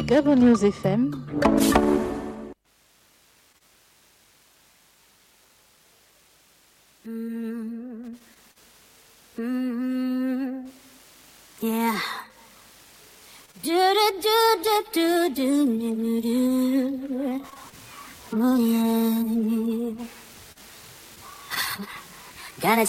Gabon News FM. Yeah. Do do do do do do do. Oh yeah. Gotta